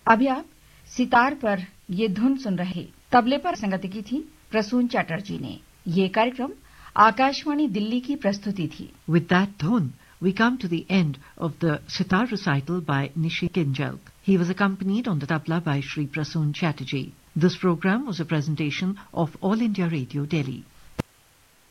अभी आप सितार पर ये धुन सुन रहे, तबले पर संगति की थी प्रसून चैटर्जी ने। ये कार्यक्रम आकाशवाणी दिल्ली की प्रस्तुति थी। With that dhun, we come to the end of the sitar recital by Nishi Kinjalk. He was accompanied on the tabla by Shri Prasoon Chatterjee. This program was a presentation of All India Radio, Delhi.